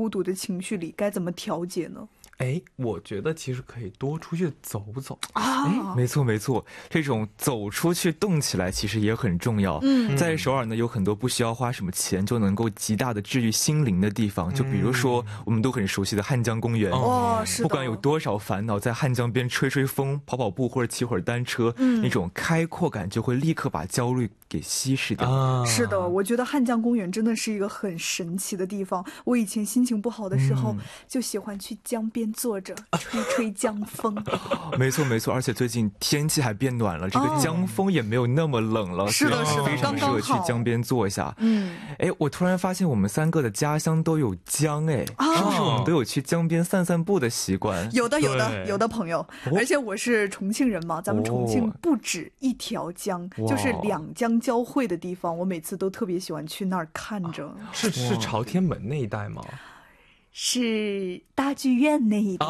孤独的情绪里该怎么调节呢？ 我觉得其实可以多出去走走啊。 没错没错，这种走出去动起来其实也很重要。在首尔呢，有很多不需要花什么钱就能够极大的治愈心灵的地方，就比如说我们都很熟悉的汉江公园。 是的， 不管有多少烦恼，在汉江边吹吹风、跑跑步或者骑会儿单车，那种开阔感就会立刻把焦虑给稀释掉。 是的，我觉得汉江公园真的是一个很神奇的地方。我以前心情不好的时候，就喜欢去江边坐着吹吹江风。 没错没错，而且最近天气还变暖了，这个江风也没有那么冷了， 是的是的， 非常适合去江边坐一下。我突然发现我们三个的家乡都有江，是不是我们都有去江边散散步的习惯？ 有的朋友，而且我是重庆人嘛，咱们重庆不止一条江，就是两江交汇的地方，我每次都特别喜欢去那儿看着。 是朝天门那一带吗？ 是大剧院那一带。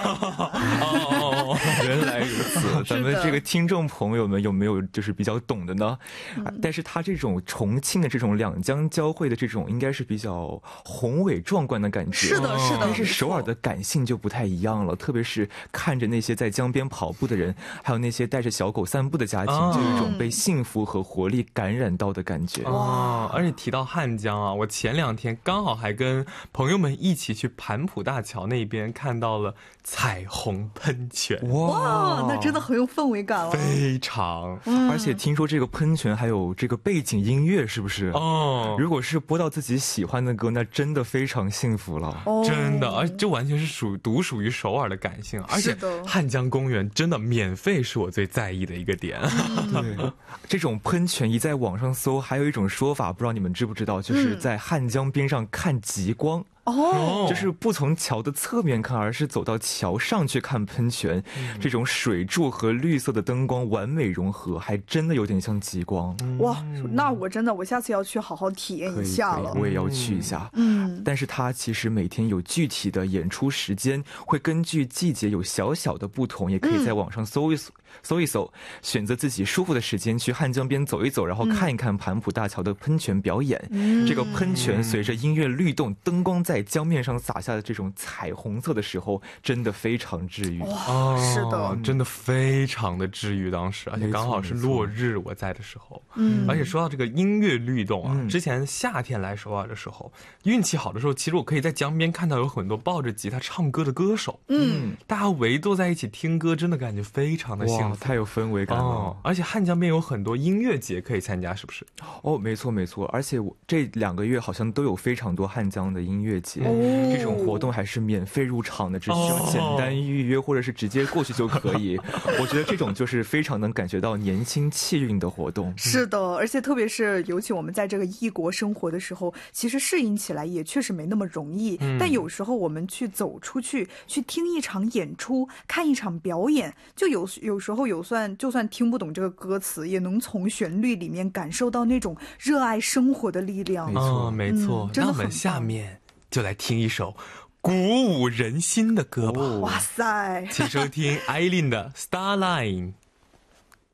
原来如此。咱们这个听众朋友们有没有就是比较懂的呢？但是它这种重庆的这种两江交汇的这种应该是比较宏伟壮观的感觉。 是的但是首尔的感性就不太一样了，特别是看着那些在江边跑步的人，还有那些带着小狗散步的家庭，就有一种被幸福和活力感染到的感觉。 而且提到汉江啊，我前2天刚好还跟朋友们一起去盘浦大桥那边看到了彩虹喷泉。 哇，那真的很有氛围感了。 非常。 而且听说这个喷泉还有这个背景音乐，是不是？如果是播到自己喜欢的歌，那真的非常幸福了。 真的，而且这完全是独属于首尔的感性。而且汉江公园真的免费是我最在意的一个点。 对，这种喷泉一在网上搜，还有一种说法，不知道你们知不知道，就是在汉江边上看极光。就是不从桥的侧面看，而是走到桥上去看喷泉。这种水柱和绿色的灯光完美融合，还真的有点像极光。 哇，那我下次要去好好体验一下了。 我也要去一下。但是它其实每天有具体的演出时间，会根据季节有小小的不同，也可以在网上搜一搜，选择自己舒服的时间去汉江边走一走，然后看一看盘浦大桥的喷泉表演。这个喷泉随着音乐律动，灯光在江面上洒下的这种彩虹色的时候，真的非常治愈。 是的， 真的非常的治愈。当时而且刚好是落日，我在的时候。而且说到这个音乐律动啊，之前夏天来首尔的时候，运气好的时候，其实我可以在江边看到有很多抱着吉他唱歌的歌手。大家围坐在一起听歌，真的感觉非常的幸福， 太有氛围感了。 而且汉江边有很多音乐节可以参加，是不是？ 没错没错。而且我这2个月好像都有非常多汉江的音乐节。这种活动还是免费入场的，只需要简单预约或者是直接过去就可以。我觉得这种就是非常能感觉到年轻气韵的活动。 是的，而且特别是尤其我们在这个异国生活的时候，其实适应起来也确实没那么容易。但有时候我们去走出去，去听一场演出，看一场表演，就有时候就算听不懂这个歌词，也能从旋律里面感受到那种热爱生活的力量。 没错。那我们下面就来听一首鼓舞人心的歌吧。 哇塞， 请收听艾琳的 Starline。